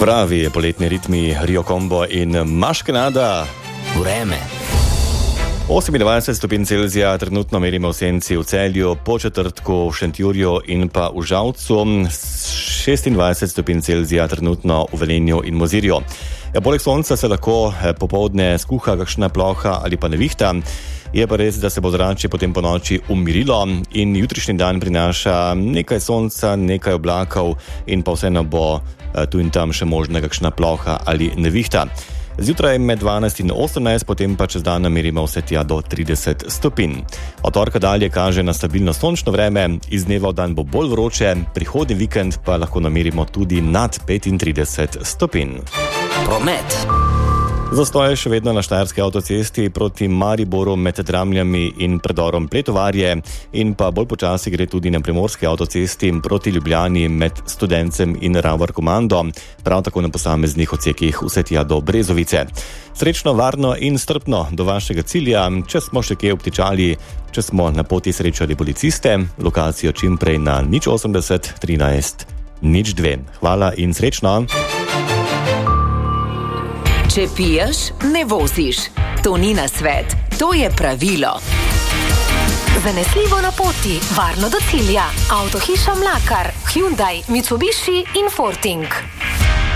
Pravi poletni ritmi Rio Combo in Maškenada. Vreme. 28 stopinj Celzija trenutno merimo v Senci v Celju, po četrtku v Šentjurju in pa v Žalcu. 26 stopinj Celzija trenutno v Velenju in Mozirju. Poleg sonca se lahko popoldne skuha kakšna ploha ali pa nevihta. Je pa res, da se bo zračje potem po noči umirilo in jutrišnji dan prinaša nekaj sonca, nekaj oblakov in pa vseeno bo tu in tam še možna kakšna ploha ali nevihta. Zjutraj med 12 in 18, potem pa čez dan namerimo vse tja do 30 stopinj. Od torka dalje kaže na stabilno sončno vreme, iz dneva v dan bo bolj vroče, prihodnji vikend pa lahko namerimo tudi nad 35 stopinj. Promet. Zastoj je še vedno na Štajerski avtocesti proti Mariboru med Dramljami in predorom Pletovarje in pa bolj počasi gre tudi na Primorski avtocesti proti Ljubljani med Studencem in Ravor Komando, prav tako na posameznih odsekih vse tja do Brezovice. Srečno, varno in strpno do vašega cilja, če smo še kje obtičali, če smo na poti srečali policiste, lokacijo čim prej na 080 13 02. Hvala in srečno! Če piješ, ne voziš. To ni nasvet, to je pravilo. Zanesljivo na poti, varno do cilja. Avtohiša Mlakar, Hyundai, Mitsubishi in Forting.